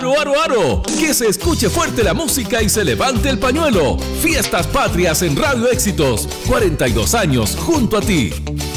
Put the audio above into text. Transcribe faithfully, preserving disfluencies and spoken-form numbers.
¡Aro, aro, aro! Que se escuche fuerte la música y se levante el pañuelo. Fiestas Patrias en Radio Éxitos. cuarenta y dos años junto a ti.